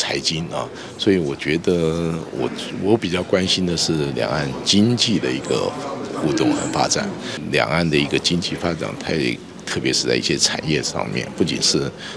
财经啊，所以我觉得我比较关心的是两岸经济的一个互动和发展，两岸的一个经济发展特别是在一些产业上面，不仅是